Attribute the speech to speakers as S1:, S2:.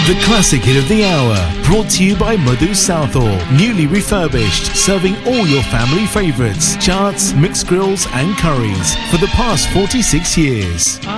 S1: The classic hit of the hour, brought to you by Madhu Southall. Newly refurbished, serving all your family favourites, charts, mixed grills and curries for the past 46 years.